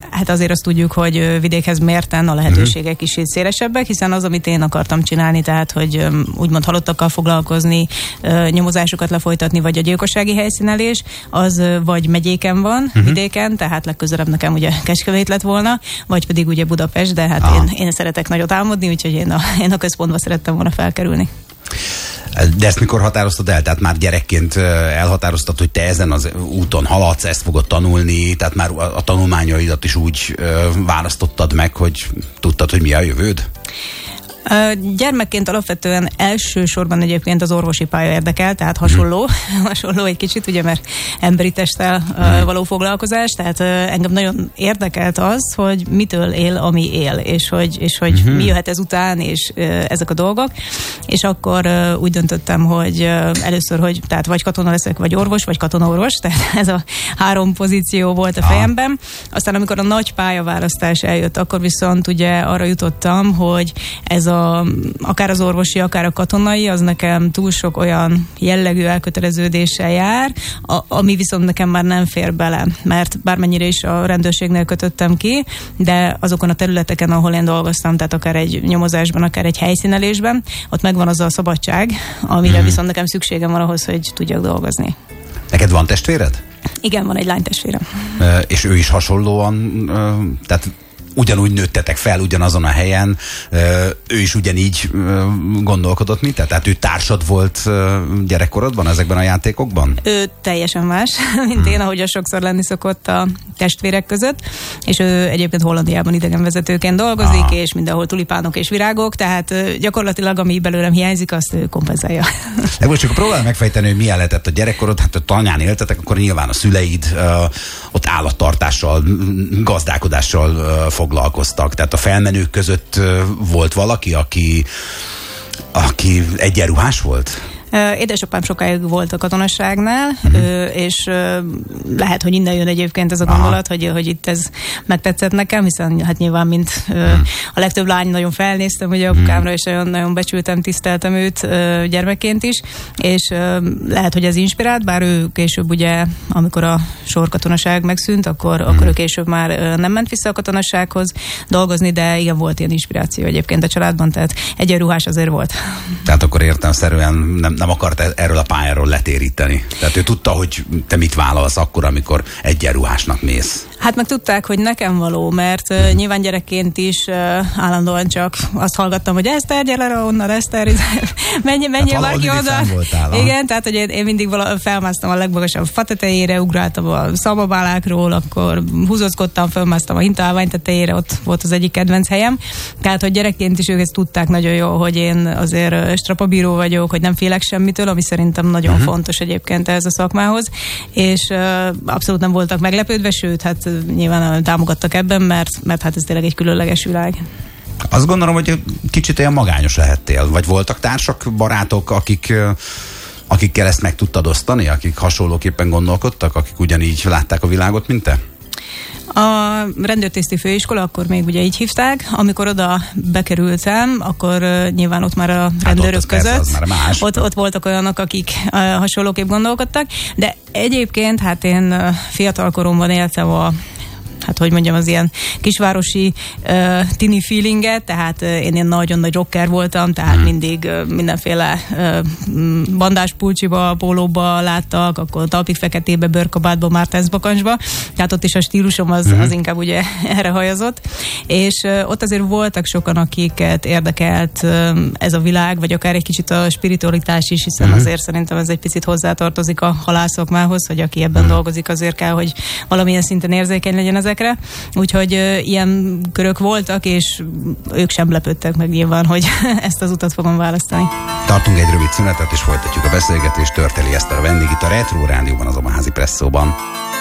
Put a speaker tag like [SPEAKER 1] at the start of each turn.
[SPEAKER 1] hát azért azt tudjuk, hogy vidékhez mérten a lehetőségek is szélesebbek, hiszen az, amit én akartam csinálni, tehát, hogy úgymond halottakkal foglalkozni, nyomozásokat lefolytatni, vagy a gyilkossági helyszínelés, az vagy megyéken van, vidéken, tehát legközelebb nekem ugye Kecskemét lett volna, vagy pedig ugye Budapest, de hát én szeretek nagyot álmodni, úgyhogy én a központba szerettem volna felkerülni.
[SPEAKER 2] De ezt mikor határoztad el? Tehát már gyerekként elhatároztad, hogy te ezen az úton haladsz, ezt fogod tanulni, tehát már a tanulmányaidat is úgy választottad meg, hogy tudtad, hogy mi a jövőd?
[SPEAKER 1] Gyermekként alapvetően elsősorban egyébként az orvosi pálya érdekel, tehát hasonló egy kicsit, ugye, mert emberi testtel való foglalkozás, tehát engem nagyon érdekelt az, hogy mitől él, ami él, és hogy mi jöhet ezután, és ezek a dolgok. És akkor úgy döntöttem, hogy először, hogy tehát vagy katona leszek, vagy orvos, vagy katonaorvos, tehát ez a 3 pozíció volt a fejemben. Aztán amikor a nagy pályaválasztás eljött, akkor viszont ugye arra jutottam, hogy ez akár az orvosi, akár a katonai, az nekem túl sok olyan jellegű elköteleződéssel jár, ami viszont nekem már nem fér bele, mert bármennyire is a rendőrségnél kötöttem ki, de azokon a területeken, ahol én dolgoztam, tehát akár egy nyomozásban, akár egy helyszínelésben, ott megvan az a szabadság, amire viszont nekem szükségem van ahhoz, hogy tudjak dolgozni.
[SPEAKER 2] Neked van testvéred?
[SPEAKER 1] Igen, van egy lánytestvérem.
[SPEAKER 2] És ő is hasonlóan, tehát ugyanúgy nőttetek fel, ugyanazon a helyen, ő is ugyanígy gondolkodott, mint te? Tehát ő társad volt gyerekkorodban ezekben a játékokban? Ő
[SPEAKER 1] teljesen más, mint én, ahogy az sokszor lenni szokott a testvérek között, és ő egyébként Hollandiában idegenvezetőként dolgozik, és mindenhol tulipánok és virágok, tehát gyakorlatilag ami belőlem hiányzik, azt ő kompenzálja.
[SPEAKER 2] De most csak próbálj megfejteni, hogy milyen lehetett a gyerekkorod, hát a tanyán éltetek, akkor nyilván a szüleid ott állattartással, gazdálkodással foglalkoztak. Tehát a felmenők között volt valaki, aki egyenruhás volt?
[SPEAKER 1] Édesapám sokáig volt a katonasságnál, és lehet, hogy innen jön egyébként ez a gondolat, hogy itt ez megtetszett nekem, hiszen hát nyilván, mint a legtöbb lány, nagyon felnéztem ugye apukámra, és nagyon becsültem, tiszteltem őt gyermekként is, és lehet, hogy ez inspirált, bár ő később ugye, amikor a sorkatonaság megszűnt, akkor ő később már nem ment vissza a katonassághoz dolgozni, de igen, volt ilyen inspiráció egyébként a családban, tehát egyenruhás azért volt.
[SPEAKER 2] Tehát akkor értelemszerűen nem akart erről a pályáról letéríteni. Tehát ő tudta, hogy te mit vállalsz akkor, amikor egyenruhásnak mész.
[SPEAKER 1] Hát meg tudták, hogy nekem való, mert nyilván gyerekként is állandóan csak azt hallgattam, hogy Eszter, gyere onnan, Eszter, menjél már ki oda. Igen, tehát hogy én mindig felmásztam a legmagasabb fa tetejére, ugráltam a szababálákról, akkor húzózkodtam, fölmásztam a hintaállvány tetejére, ott volt az egyik kedvenc helyem. Tehát, hogy gyerekként is ők ezt tudták nagyon jó, hogy én azért strapabíró vagyok, hogy nem félek semmitől, ami szerintem nagyon fontos egyébként ehhez a szakmához, és abszolút nem voltak meglepődve, sőt, hát nyilván támogattak ebben, mert hát ez tényleg egy különleges világ.
[SPEAKER 2] Azt gondolom, hogy kicsit olyan magányos lehettél, vagy voltak társak, barátok, akikkel ezt meg tudtad osztani, akik hasonlóképpen gondolkodtak, akik ugyanígy látták a világot, mint te?
[SPEAKER 1] A rendőrtiszti főiskola, akkor még ugye így hívták, amikor oda bekerültem, akkor nyilván ott már a rendőrök között, ott voltak olyanok, akik hasonlóképp gondolkodtak, de egyébként hát én fiatal koromban éltem hát hogy mondjam, az ilyen kisvárosi tini feelinget, tehát én ilyen nagyon nagy rocker voltam, tehát mindig mindenféle bandás pulcsiba, pólóba láttak, akkor talpig feketébe, bőrkabátba, Martens bakancsba, tehát ott is a stílusom az inkább ugye erre hajazott, és ott azért voltak sokan, akiket érdekelt ez a világ, vagy akár egy kicsit a spiritualitás is, hiszen azért szerintem ez egy picit hozzátartozik a halászokmához, hogy aki ebben dolgozik, azért kell, hogy valamilyen szinten érzékeny legyen ezekre. Úgyhogy ilyen körök voltak, és ők sem lepődtek meg nyilván, hogy ezt az utat fogom választani.
[SPEAKER 2] Tartunk egy rövid szünetet, és folytatjuk a beszélgetést. Törteli Eszter a vendég itt a Retro Rádióban, az Omaházi Presszóban.